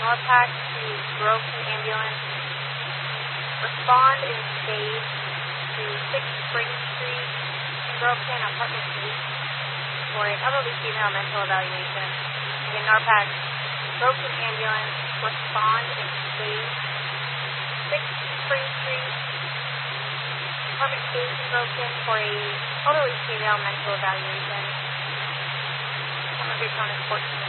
NORPAC to Groveton Ambulance. Respond in stage to 6 Spring Street, Groveton, apartment 8, for an elderly female mental evaluation. Again, NORPAC, Groveton Ambulance, respond in stage 6 Spring Street, apartment 8, Groveton, for a elderly female mental evaluation. Time of your tone is 14 minutes.